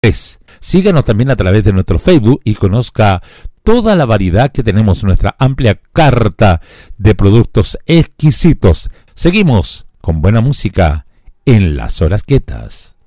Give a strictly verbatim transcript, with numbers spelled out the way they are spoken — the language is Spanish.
Síganos también a través de nuestro Facebook y conozca toda la variedad que tenemos en nuestra amplia carta de productos exquisitos. Seguimos con buena música en las horas quietas.